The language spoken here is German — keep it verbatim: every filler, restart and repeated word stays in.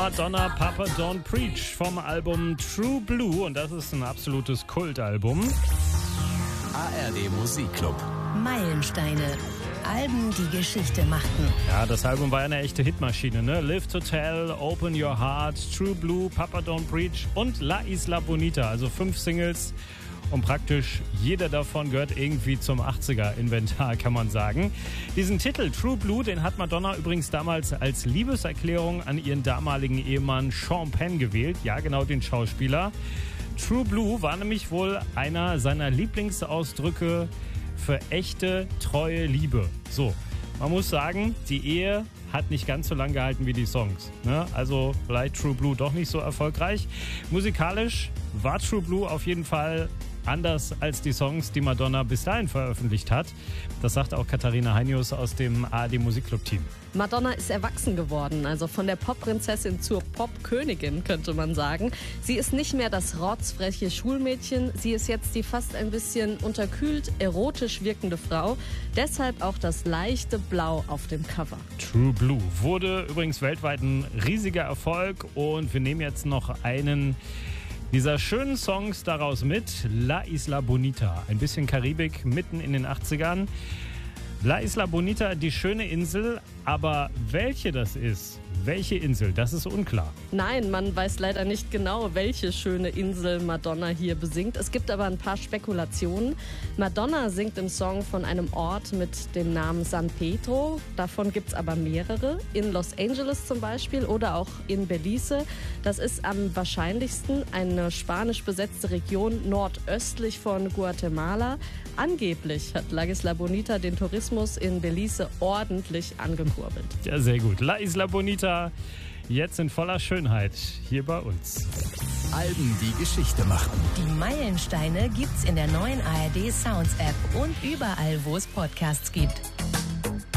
Madonna, Papa Don't Preach vom Album True Blue und das ist ein absolutes Kultalbum. A R D Musikclub. Meilensteine. Alben, die Geschichte machten. Ja, das Album war eine echte Hitmaschine, ne? Live to Tell, Open Your Heart, True Blue, Papa Don't Preach und La Isla Bonita. Also fünf Singles und praktisch jeder davon gehört irgendwie zum achtziger-Inventar, kann man sagen. Diesen Titel True Blue, den hat Madonna übrigens damals als Liebeserklärung an ihren damaligen Ehemann Sean Penn gewählt. Ja, genau, den Schauspieler. True Blue war nämlich wohl einer seiner Lieblingsausdrücke für echte, treue Liebe. So, man muss sagen, die Ehe hat nicht ganz so lang gehalten wie die Songs. Ne? Also vielleicht True Blue doch nicht so erfolgreich. Musikalisch war True Blue auf jeden Fall anders als die Songs, die Madonna bis dahin veröffentlicht hat. Das sagt auch Katharina Heinius aus dem A R D Musikclub-Team. Madonna ist erwachsen geworden, also von der Popprinzessin zur Popkönigin, könnte man sagen. Sie ist nicht mehr das rotzfreche Schulmädchen, sie ist jetzt die fast ein bisschen unterkühlt, erotisch wirkende Frau. Deshalb auch das leichte Blau auf dem Cover. True Blue wurde übrigens weltweit ein riesiger Erfolg und wir nehmen jetzt noch einen dieser schönen Songs daraus mit, La Isla Bonita. Ein bisschen Karibik mitten in den achtzigern. La Isla Bonita, die schöne Insel, aber welche das ist, welche Insel, das ist unklar. Nein, man weiß leider nicht genau, welche schöne Insel Madonna hier besingt. Es gibt aber ein paar Spekulationen. Madonna singt im Song von einem Ort mit dem Namen San Pedro. Davon gibt es aber mehrere. In Los Angeles zum Beispiel oder auch in Belize. Das ist am wahrscheinlichsten eine spanisch besetzte Region nordöstlich von Guatemala. Angeblich hat La Isla Bonita den Tourismus in Belize ordentlich angekurbelt. Ja, sehr gut. La Isla Bonita, jetzt in voller Schönheit hier bei uns. Alben, die Geschichte machten. Die Meilensteine gibt's in der neuen A R D Sounds App und überall, wo es Podcasts gibt.